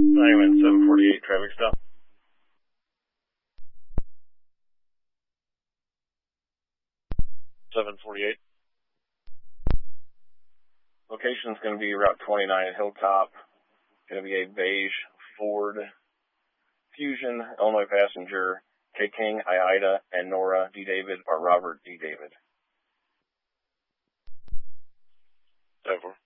Diamond 748 traffic stop. Location is going to be Route 29 at Hilltop. Going to be a beige Ford Fusion, Illinois passenger, K. King, I. Ida, and Nora D. David, or Robert D. David. 10-4.